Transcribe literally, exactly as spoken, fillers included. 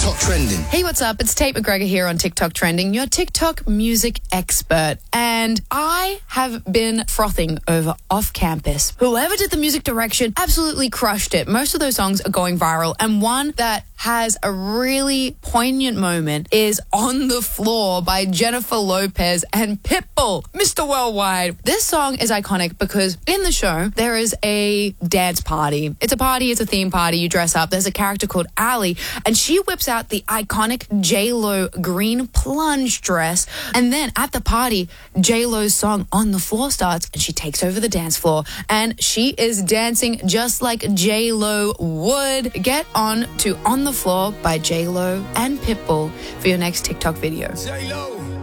TikTok Trending. Hey, what's up? It's Tate McGregor here on TikTok Trending, your TikTok music expert. And I have been frothing over Off Campus. Whoever did the music direction absolutely crushed it. Most of those songs are going viral. And one that has a really poignant moment is On the Floor by Jennifer Lopez and Pitbull, Mister Worldwide. This song is iconic because in the show, there is a dance party. It's a party, it's a theme party, you dress up. There's a character called Allie, and she whips out the iconic J-Lo green plunge dress. And then at the party, J-Lo's song On the Floor starts, and she takes over the dance floor, and she is dancing just like J-Lo would. Get on to On the Floor by J-Lo and Pitbull for your next TikTok video. J-Lo.